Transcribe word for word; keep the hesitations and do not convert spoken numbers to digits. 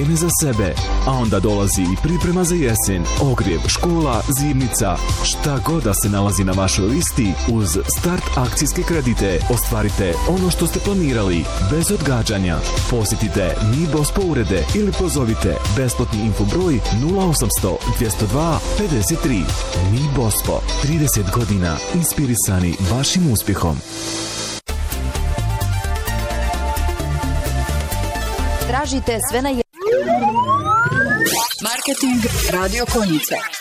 spremne za sebe. A onda dolazi i priprema za jesen, ogrjev, škola, zimnica. Šta god da se nalazi na vašoj listi, uz Start akcijske kredite ostvarite ono što ste planirali, bez odgađanja. Posjetite Mi Bospo urede ili pozovite besplatni info broj nula osamsto dvjesto dva pedeset tri. Mi Bospo, trideset godina inspirisani vašim uspjehom. Tražite sve na Marketing Radio Konjice.